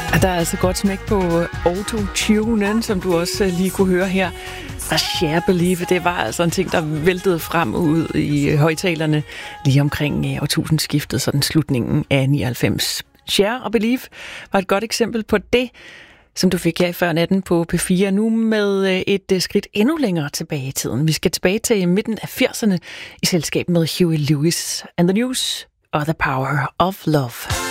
Der er altså godt smæk på autotunen, som du også lige kunne høre her. Og Share Believe, det var altså en ting, der væltede frem ud i højtalerne lige omkring årtusindskiftet, sådan slutningen af 99. Share og Believe var et godt eksempel på det, som du fik her før natten på P4, nu med et skridt endnu længere tilbage i tiden. Vi skal tilbage til midten af 80'erne i selskab med Huey Lewis and the News og The Power of Love.